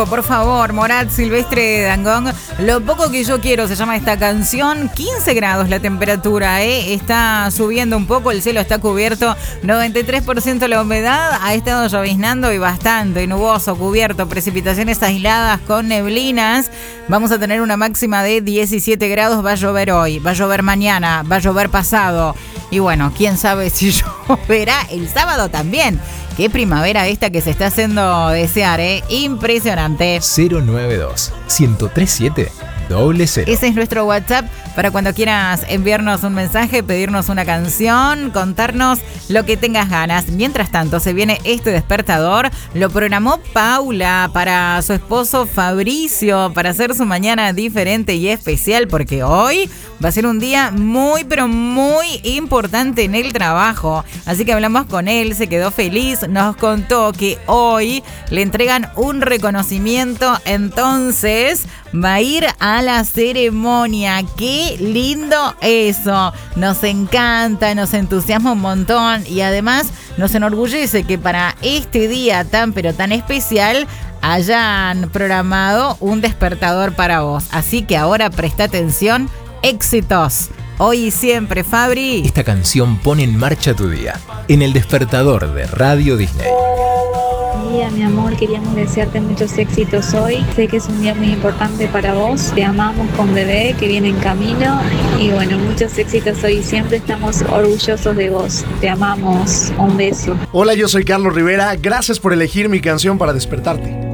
Por favor, Morat, Silvestre, Dangond. Lo poco que yo quiero se llama esta canción. 15 grados la temperatura, está subiendo un poco, el cielo está cubierto, 93% la humedad, ha estado lloviznando y bastante nuboso, cubierto, precipitaciones aisladas con neblinas. Vamos a tener una máxima de 17 grados, va a llover hoy, va a llover mañana, va a llover pasado. Y bueno, quién sabe si lloverá el sábado también. Qué primavera esta que se está haciendo desear, impresionante. 092-1037-00. Ese es nuestro WhatsApp para cuando quieras enviarnos un mensaje, pedirnos una canción, contarnos lo que tengas ganas. Mientras tanto, se viene este despertador. Lo programó Paula para su esposo Fabricio, para hacer su mañana diferente y especial, porque hoy va a ser un día muy, pero muy importante en el trabajo. Así que hablamos con él, se quedó feliz, nos contó que hoy le entregan un reconocimiento, entonces va a ir a la ceremonia. ¡Qué lindo eso! Nos encanta, nos entusiasma un montón y además nos enorgullece que para este día tan pero tan especial hayan programado un despertador para vos. Así que ahora presta atención, éxitos. Hoy y siempre, Fabri. Esta canción pone en marcha tu día en el despertador de Radio Disney. Mi amor, queríamos desearte muchos éxitos hoy. Sé que es un día muy importante para vos. Te amamos con bebé que viene en camino. Y bueno, muchos éxitos hoy y siempre. Estamos orgullosos de vos. Te amamos. Un beso. Hola, yo soy Carlos Rivera. Gracias por elegir mi canción para despertarte.